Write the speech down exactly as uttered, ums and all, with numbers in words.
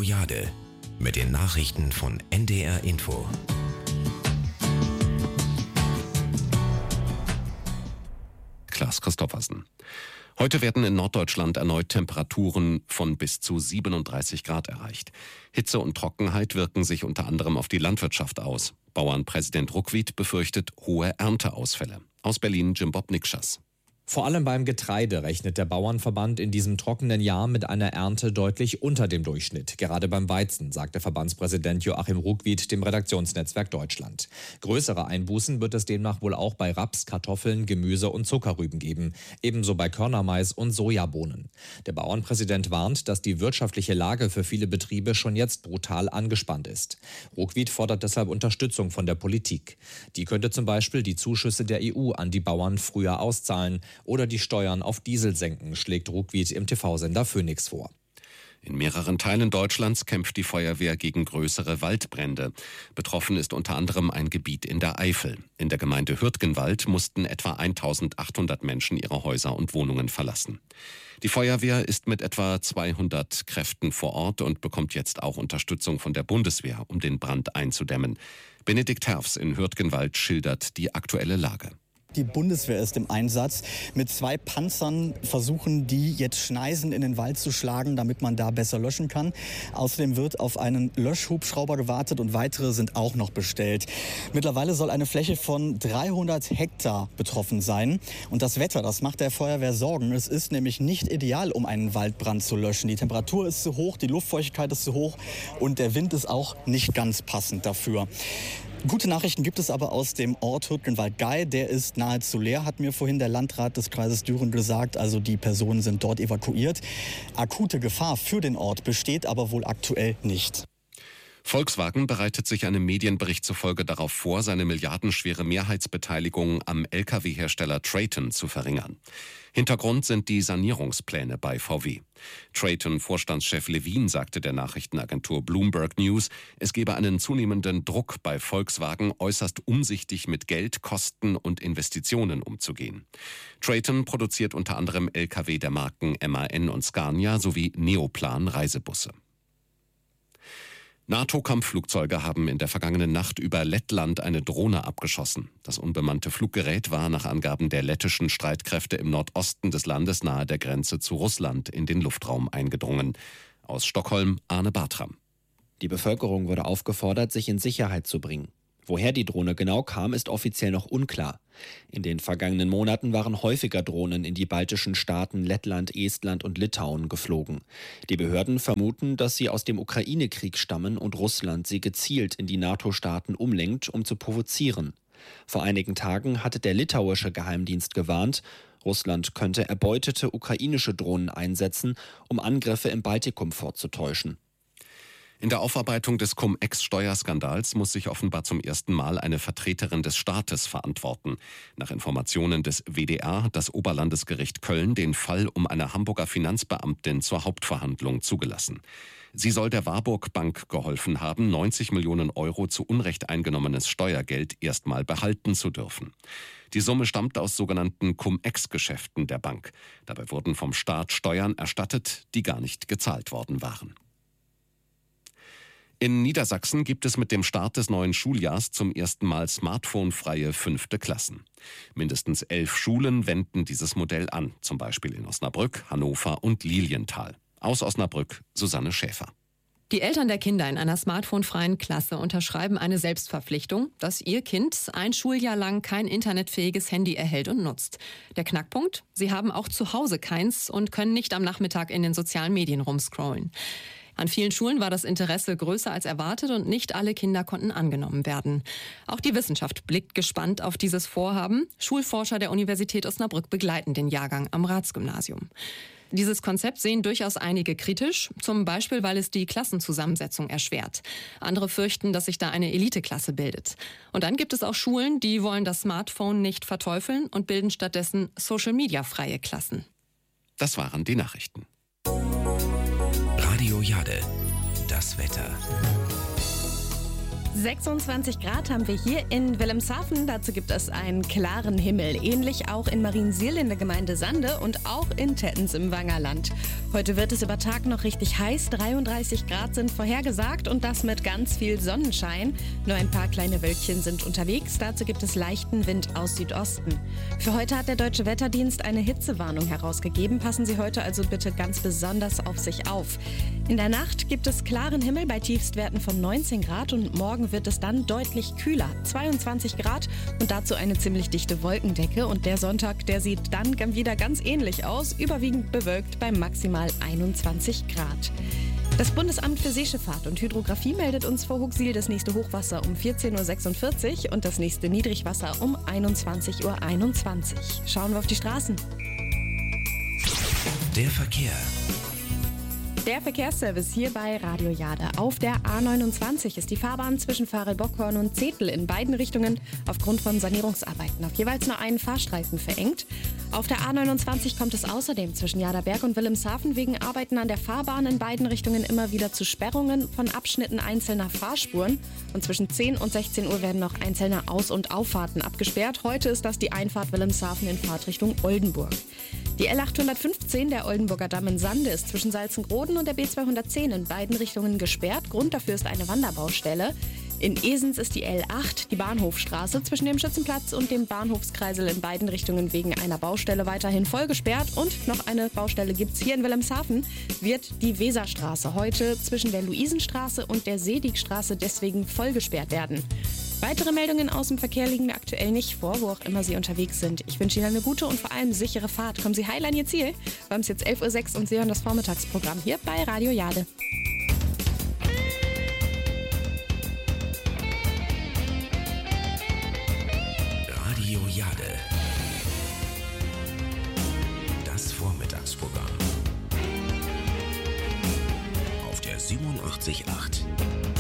Jade mit den Nachrichten von N D R Info. Klaas Christoffersen. Heute werden in Norddeutschland erneut Temperaturen von bis zu siebenunddreißig Grad erreicht. Hitze und Trockenheit wirken sich unter anderem auf die Landwirtschaft aus. Bauernpräsident Ruckwied befürchtet hohe Ernteausfälle. Aus Berlin Jim Bob Nikschas. Vor allem beim Getreide rechnet der Bauernverband in diesem trockenen Jahr mit einer Ernte deutlich unter dem Durchschnitt. Gerade beim Weizen, sagte Verbandspräsident Joachim Ruckwied dem Redaktionsnetzwerk Deutschland. Größere Einbußen wird es demnach wohl auch bei Raps, Kartoffeln, Gemüse und Zuckerrüben geben. Ebenso bei Körnermais und Sojabohnen. Der Bauernpräsident warnt, dass die wirtschaftliche Lage für viele Betriebe schon jetzt brutal angespannt ist. Ruckwied fordert deshalb Unterstützung von der Politik. Die könnte zum Beispiel die Zuschüsse der E U an die Bauern früher auszahlen oder die Steuern auf Diesel senken, schlägt Ruckwied im T V-Sender Phoenix vor. In mehreren Teilen Deutschlands kämpft die Feuerwehr gegen größere Waldbrände. Betroffen ist unter anderem ein Gebiet in der Eifel. In der Gemeinde Hürtgenwald mussten etwa eintausendachthundert Menschen ihre Häuser und Wohnungen verlassen. Die Feuerwehr ist mit etwa zweihundert Kräften vor Ort und bekommt jetzt auch Unterstützung von der Bundeswehr, um den Brand einzudämmen. Benedikt Herfs in Hürtgenwald schildert die aktuelle Lage. Die Bundeswehr ist im Einsatz. Mit zwei Panzern versuchen die jetzt Schneisen in den Wald zu schlagen, damit man da besser löschen kann. Außerdem wird auf einen Löschhubschrauber gewartet und weitere sind auch noch bestellt. Mittlerweile soll eine Fläche von dreihundert Hektar betroffen sein. Und das Wetter, das macht der Feuerwehr Sorgen. Es ist nämlich nicht ideal, um einen Waldbrand zu löschen. Die Temperatur ist zu hoch, die Luftfeuchtigkeit ist zu hoch und der Wind ist auch nicht ganz passend dafür. Gute Nachrichten gibt es aber aus dem Ort Hürtgenwald-Gei. Der ist nahezu leer, hat mir vorhin der Landrat des Kreises Düren gesagt. Also die Personen sind dort evakuiert. Akute Gefahr für den Ort besteht aber wohl aktuell nicht. Volkswagen bereitet sich einem Medienbericht zufolge darauf vor, seine milliardenschwere Mehrheitsbeteiligung am L K W-Hersteller Traton zu verringern. Hintergrund sind die Sanierungspläne bei V W. Traton-Vorstandschef Levin sagte der Nachrichtenagentur Bloomberg News, es gebe einen zunehmenden Druck bei Volkswagen, äußerst umsichtig mit Geld, Kosten und Investitionen umzugehen. Traton produziert unter anderem L K W der Marken M A N und Scania sowie Neoplan Reisebusse. NATO-Kampfflugzeuge haben in der vergangenen Nacht über Lettland eine Drohne abgeschossen. Das unbemannte Fluggerät war nach Angaben der lettischen Streitkräfte im Nordosten des Landes nahe der Grenze zu Russland in den Luftraum eingedrungen. Aus Stockholm Arne Bartram. Die Bevölkerung wurde aufgefordert, sich in Sicherheit zu bringen. Woher die Drohne genau kam, ist offiziell noch unklar. In den vergangenen Monaten waren häufiger Drohnen in die baltischen Staaten Lettland, Estland und Litauen geflogen. Die Behörden vermuten, dass sie aus dem Ukraine-Krieg stammen und Russland sie gezielt in die NATO-Staaten umlenkt, um zu provozieren. Vor einigen Tagen hatte der litauische Geheimdienst gewarnt, Russland könnte erbeutete ukrainische Drohnen einsetzen, um Angriffe im Baltikum vorzutäuschen. In der Aufarbeitung des Cum-Ex-Steuerskandals muss sich offenbar zum ersten Mal eine Vertreterin des Staates verantworten. Nach Informationen des W D R hat das Oberlandesgericht Köln den Fall um eine Hamburger Finanzbeamtin zur Hauptverhandlung zugelassen. Sie soll der Warburg Bank geholfen haben, neunzig Millionen Euro zu Unrecht eingenommenes Steuergeld erstmal behalten zu dürfen. Die Summe stammt aus sogenannten Cum-Ex-Geschäften der Bank. Dabei wurden vom Staat Steuern erstattet, die gar nicht gezahlt worden waren. In Niedersachsen gibt es mit dem Start des neuen Schuljahrs zum ersten Mal smartphonefreie fünfte Klassen. Mindestens elf Schulen wenden dieses Modell an, zum Beispiel in Osnabrück, Hannover und Lilienthal. Aus Osnabrück Susanne Schäfer. Die Eltern der Kinder in einer smartphonefreien Klasse unterschreiben eine Selbstverpflichtung, dass ihr Kind ein Schuljahr lang kein internetfähiges Handy erhält und nutzt. Der Knackpunkt? Sie haben auch zu Hause keins und können nicht am Nachmittag in den sozialen Medien rumscrollen. An vielen Schulen war das Interesse größer als erwartet und nicht alle Kinder konnten angenommen werden. Auch die Wissenschaft blickt gespannt auf dieses Vorhaben. Schulforscher der Universität Osnabrück begleiten den Jahrgang am Ratsgymnasium. Dieses Konzept sehen durchaus einige kritisch, zum Beispiel, weil es die Klassenzusammensetzung erschwert. Andere fürchten, dass sich da eine Eliteklasse bildet. Und dann gibt es auch Schulen, die wollen das Smartphone nicht verteufeln und bilden stattdessen Social-Media-freie Klassen. Das waren die Nachrichten. Radio Jade, das Wetter. sechsundzwanzig Grad haben wir hier in Wilhelmshaven. Dazu gibt es einen klaren Himmel. Ähnlich auch in Mariensiel in der Gemeinde Sande und auch in Tettens im Wangerland. Heute wird es über Tag noch richtig heiß. dreiunddreißig Grad sind vorhergesagt und das mit ganz viel Sonnenschein. Nur ein paar kleine Wölkchen sind unterwegs. Dazu gibt es leichten Wind aus Südosten. Für heute hat der Deutsche Wetterdienst eine Hitzewarnung herausgegeben. Passen Sie heute also bitte ganz besonders auf sich auf. In der Nacht gibt es klaren Himmel bei Tiefstwerten von neunzehn Grad und morgen wird es dann deutlich kühler, zweiundzwanzig Grad und dazu eine ziemlich dichte Wolkendecke. Und der Sonntag, der sieht dann wieder ganz ähnlich aus, überwiegend bewölkt bei maximal einundzwanzig Grad. Das Bundesamt für Seeschifffahrt und Hydrographie meldet uns vor Hooghsiel das nächste Hochwasser um vierzehn Uhr sechsundvierzig und das nächste Niedrigwasser um einundzwanzig Uhr einundzwanzig. Schauen wir auf die Straßen. Der Verkehr. Der Verkehrsservice hier bei Radio Jade. Auf der A neunundzwanzig ist die Fahrbahn zwischen Farel-Bockhorn und Zetel in beiden Richtungen aufgrund von Sanierungsarbeiten auf jeweils nur einen Fahrstreifen verengt. Auf der A neunundzwanzig kommt es außerdem zwischen Jaderberg und Wilhelmshaven wegen Arbeiten an der Fahrbahn in beiden Richtungen immer wieder zu Sperrungen von Abschnitten einzelner Fahrspuren. Und zwischen zehn und sechzehn Uhr werden noch einzelne Aus- und Auffahrten abgesperrt. Heute ist das die Einfahrt Wilhelmshaven in Fahrtrichtung Oldenburg. Die L achthundertfünfzehn, der Oldenburger Damm in Sande, ist zwischen Salzengroden und der B zweihundertzehn in beiden Richtungen gesperrt. Grund dafür ist eine Wanderbaustelle. In Esens ist die L acht, die Bahnhofstraße, zwischen dem Schützenplatz und dem Bahnhofskreisel in beiden Richtungen wegen einer Baustelle weiterhin voll gesperrt. Und noch eine Baustelle gibt's hier in Wilhelmshaven, wird die Weserstraße heute zwischen der Luisenstraße und der Sedigstraße deswegen voll gesperrt werden. Weitere Meldungen aus dem Verkehr liegen mir aktuell nicht vor, wo auch immer Sie unterwegs sind. Ich wünsche Ihnen eine gute und vor allem sichere Fahrt. Kommen Sie heil an Ihr Ziel. Wir haben es jetzt elf Uhr sechs und Sie hören das Vormittagsprogramm hier bei Radio Jade. Radio Jade. Das Vormittagsprogramm. Auf der siebenundachtzig Komma acht.